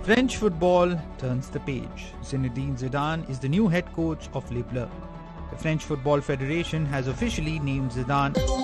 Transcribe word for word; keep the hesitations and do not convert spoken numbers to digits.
French football turns the page. Zinedine Zidane is the new head coach of Les Bleus. The French Football Federation has officially named Zidane